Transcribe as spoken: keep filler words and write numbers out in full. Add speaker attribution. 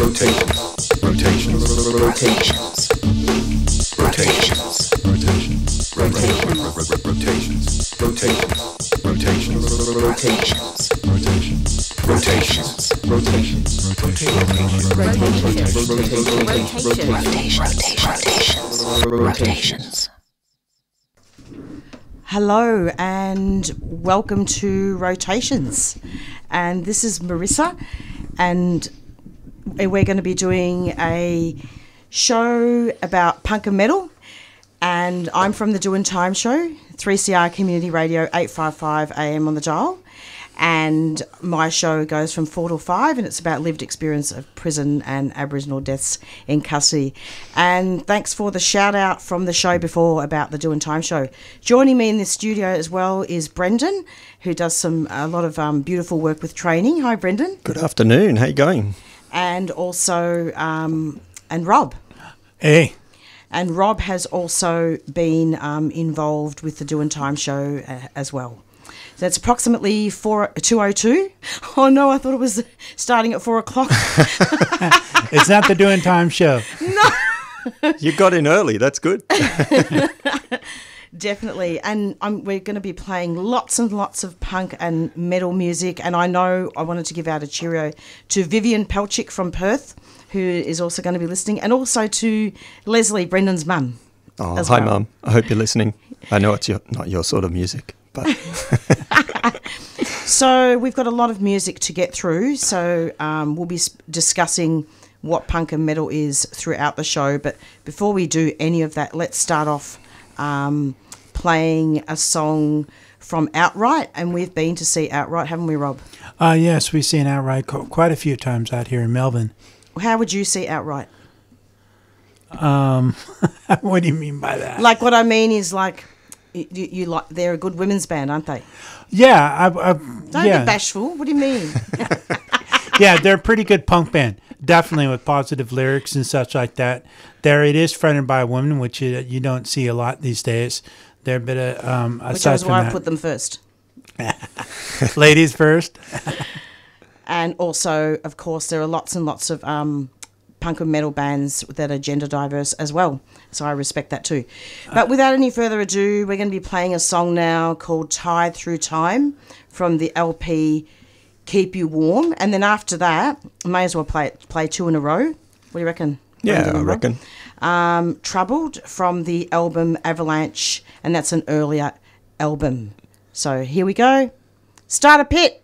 Speaker 1: Rotations. Rotations. Rotations. Rotations. Rotations. Rotations. Rotations. Rotations. Rotations. Rotations. Rotations. Rotations. Rotations. Rotations. Rotations.
Speaker 2: Hello and welcome to Rotations. And this is Marissa, and we're going to be doing a show about punk and metal. And I'm from the Doing Time Show, three C R Community Radio, eight fifty-five A M on the dial. And my show goes from four till five, and it's about lived experience of prison and Aboriginal deaths in custody. And thanks for the shout out from the show before about the Doing Time Show. Joining me in the studio as well is Brendan, who does some a lot of um, beautiful work with training. Hi, Brendan.
Speaker 3: Good afternoon. How you going?
Speaker 2: And also, um, and Rob.
Speaker 4: Hey.
Speaker 2: And Rob has also been um, involved with the Doing Time Show uh, as well. So it's approximately four, two oh two. Oh, no, I thought it was starting at four o'clock.
Speaker 4: It's not the Doing Time Show.
Speaker 2: No.
Speaker 3: You got in early. That's good.
Speaker 2: Definitely. And I'm, we're going to be playing lots and lots of punk and metal music. And I know I wanted to give out a cheerio to Vivian Pelchick from Perth, who is also going to be listening, and also to Leslie, Brendan's mum.
Speaker 3: Oh,
Speaker 2: as
Speaker 3: hi,
Speaker 2: well.
Speaker 3: Mum. I hope you're listening. I know it's your, not your sort of music, but...
Speaker 2: So we've got a lot of music to get through. So um, we'll be s- discussing what punk and metal is throughout the show. But before we do any of that, let's start off um, playing a song from Outright. And we've been to see Outright, haven't we, Rob?
Speaker 4: Uh, yes, we've seen Outright co- quite a few times out here in Melbourne.
Speaker 2: How would you see Outright?
Speaker 4: Um, what do you mean by that?
Speaker 2: Like, what I mean is, like, you, you like they're a good women's band, aren't they?
Speaker 4: Yeah, I've, I've,
Speaker 2: Don't
Speaker 4: yeah,
Speaker 2: be bashful. What do you mean?
Speaker 4: yeah, they're a pretty good punk band, definitely with positive lyrics and such like that. There, it is fronted by a woman, which you, you don't see a lot these days. They're a bit of um,
Speaker 2: Which
Speaker 4: aside
Speaker 2: is
Speaker 4: from
Speaker 2: why I
Speaker 4: that,
Speaker 2: put them first.
Speaker 4: ladies first.
Speaker 2: And also, of course, there are lots and lots of um, punk and metal bands that are gender diverse as well. So I respect that too. But without any further ado, we're going to be playing a song now called Tide Through Time from the L P Keep You Warm. And then after that, I may as well play it, play two in a row. What do you reckon?
Speaker 3: Yeah,
Speaker 2: Brendan
Speaker 3: I
Speaker 2: and Rob?
Speaker 3: reckon.
Speaker 2: Um, Troubled from the album Avalanche, and that's an earlier album. So here we go. Start a pit.